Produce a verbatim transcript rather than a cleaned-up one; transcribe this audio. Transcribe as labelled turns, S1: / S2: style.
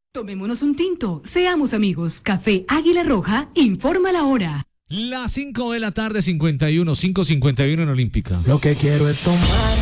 S1: Tomémonos un tinto, seamos amigos. Café Águila Roja, informa la hora.
S2: Las cinco de la tarde, cincuenta y uno, cinco cincuenta y uno en Olímpica.
S3: Lo que quiero es tomar